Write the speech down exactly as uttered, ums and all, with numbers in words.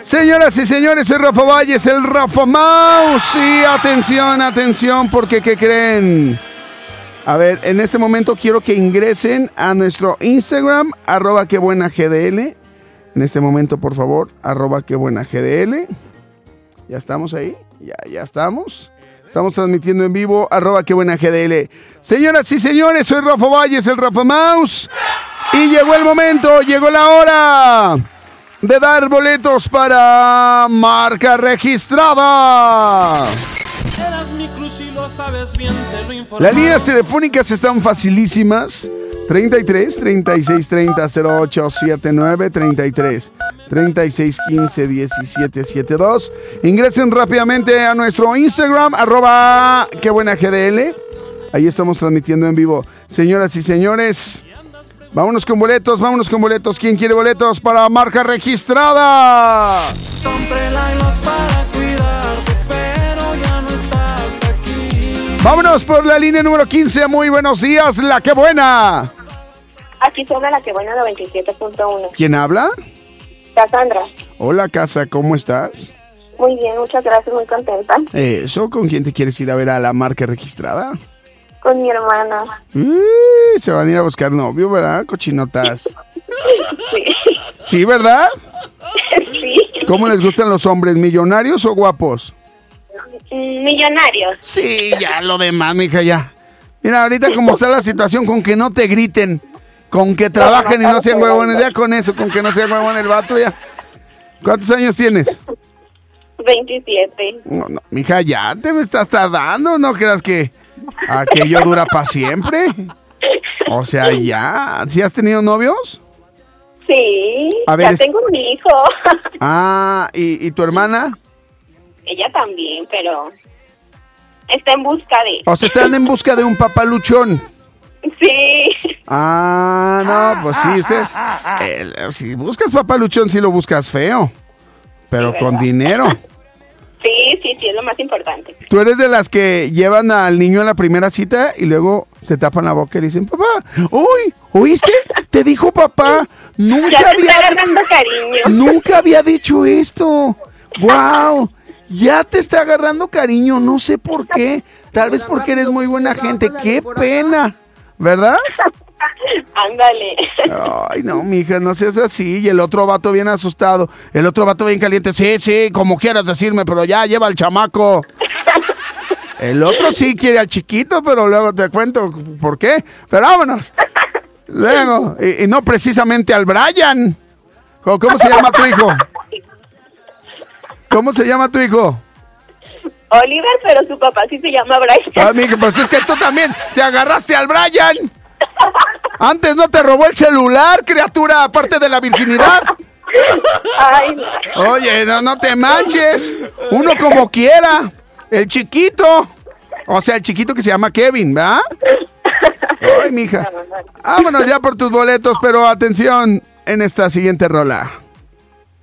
Señoras y señores, soy Rafa Valles, el Rafa Mouse. Y atención, atención, porque ¿qué creen? A ver, en este momento quiero que ingresen a nuestro Instagram, arroba que buena G D L. En este momento, por favor, arroba que buena G D L. ¿Ya estamos ahí? Ya, ya estamos. Estamos transmitiendo en vivo, arroba que buena G D L. Señoras y señores, soy Rafa Valles, el Rafa Mouse. Y llegó el momento, llegó la hora de dar boletos para Marca Registrada. Las líneas telefónicas están facilísimas. treinta y tres, treinta y seis, treinta, cero ocho setenta y nueve, treinta y tres, treinta y seis, quince, diecisiete, setenta y dos. Ingresen rápidamente a nuestro Instagram, arroba que buena G D L. Ahí estamos transmitiendo en vivo. Señoras y señores, vámonos con boletos, vámonos con boletos. ¿Quién quiere boletos para Marca Registrada? Vámonos por la línea número quince. Muy buenos días, La Que Buena. Aquí suena La Que Buena noventa y siete punto uno. ¿Quién habla? Cassandra. Hola, Casa, ¿cómo estás? Muy bien, muchas gracias, muy contenta. Eso, ¿con quién te quieres ir a ver a la Marca Registrada? Con mi hermana. Uy, se van a ir a buscar novio, ¿verdad? Cochinotas. Sí. ¿Sí, verdad? Sí. ¿Cómo les gustan los hombres, millonarios o guapos? Millonarios. Sí, ya lo demás, mija, ya. Mira, ahorita como está la situación, con que no te griten, con que trabajen y no sean huevones, ya con eso, con que no sean huevones el vato, ya. ¿Cuántos años tienes? veintisiete. No, no, mija, ya te me estás tardando, no creas que aquello dura para siempre. O sea, ya. ¿Sí has tenido novios? Sí, a ver, ya es... tengo un hijo. Ah, ¿y, y tu hermana? Ella también, pero está en busca de... O sea, están en busca de un papaluchón. Sí. Ah, no, pues sí, usted... Eh, si buscas papaluchón, sí lo buscas feo. Pero Sí, con ¿verdad? dinero. Sí, sí, sí, es lo más importante. ¿Tú eres de las que llevan al niño a la primera cita y luego se tapan la boca y le dicen, papá, uy, ¿oíste? Te dijo papá, nunca Ya te había... está agarrando cariño. Nunca había dicho esto. ¡Wow! Ya te está agarrando cariño, no sé por qué. Tal vez porque eres muy buena gente. ¡Qué pena! ¿Verdad? Ándale. Ay, no, mija, no seas así. Y el otro vato bien asustado. El otro vato bien caliente. Sí, sí, como quieras decirme, pero ya lleva al chamaco. El otro sí quiere al chiquito, pero luego te cuento por qué. Pero vámonos. Luego, y, y no precisamente al Brian. ¿Cómo se llama tu hijo? ¿Cómo se llama tu hijo? Oliver, pero su papá sí se llama Brian. Ah, mija, pues es que tú también te agarraste al Brian. Antes no te robó el celular, criatura, aparte de la virginidad. Ay, no. Oye, no, no te manches. Uno como quiera. El chiquito. O sea, el chiquito que se llama Kevin, ¿verdad? Ay, mija. Vámonos ya por tus boletos, pero atención en esta siguiente rola.